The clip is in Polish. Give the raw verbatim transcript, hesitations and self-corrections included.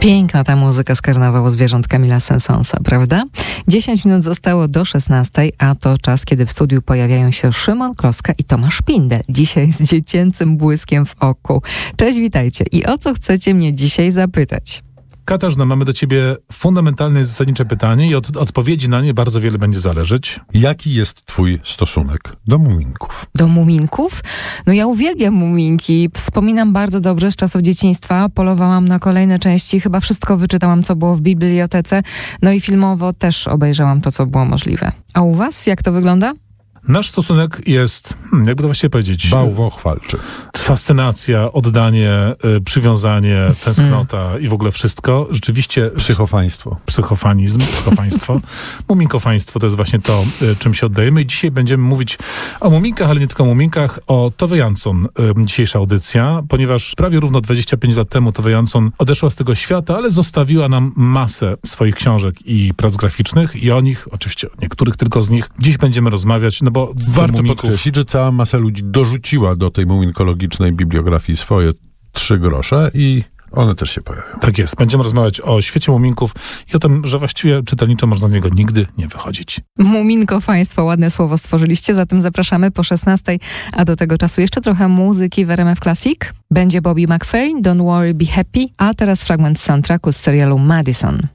Piękna ta muzyka z Karnawału Zwierząt Kamila Saint-Saënsa, prawda? dziesięć minut zostało do szesnastej, a to czas, kiedy w studiu pojawiają się Szymon Kloska i Tomasz Pindel. Dzisiaj z dziecięcym błyskiem w oku. Cześć, witajcie. I o co chcecie mnie dzisiaj zapytać? Katarzyna, mamy do ciebie fundamentalne, zasadnicze pytanie i od odpowiedzi na nie bardzo wiele będzie zależeć. Jaki jest twój stosunek do muminków? Do muminków? No ja uwielbiam muminki. Wspominam bardzo dobrze z czasów dzieciństwa. Polowałam na kolejne części. Chyba wszystko wyczytałam, co było w bibliotece. No i filmowo też obejrzałam to, co było możliwe. A u was jak to wygląda? Nasz stosunek jest, hmm, jakby to właściwie powiedzieć... Bałwochwalczy. Fascynacja, oddanie, y, przywiązanie, tęsknota mm. i w ogóle wszystko. Rzeczywiście... Psychofaństwo. Psychofanizm, psychofaństwo. Muminkofaństwo to jest właśnie to, y, czym się oddajemy. I dzisiaj będziemy mówić o muminkach, ale nie tylko o muminkach, o Tove Jansson. Y, dzisiejsza audycja, ponieważ prawie równo dwadzieścia pięć lat temu Tove Jansson odeszła z tego świata, ale zostawiła nam masę swoich książek i prac graficznych i o nich, oczywiście niektórych tylko z nich, dziś będziemy rozmawiać, no bo warto muminków... podkreślić, że cała masa ludzi dorzuciła do tej muminkologicznej bibliografii swoje trzy grosze i one też się pojawią. Tak jest. Będziemy rozmawiać o świecie muminków i o tym, że właściwie czytelniczo można z niego nigdy nie wychodzić. Muminkofaństwo, ładne słowo stworzyliście, zatem zapraszamy po szesnastej, a do tego czasu jeszcze trochę muzyki w R M F Classic. Będzie Bobby McFerrin, Don't Worry, Be Happy, a teraz fragment z soundtracku z serialu Madison.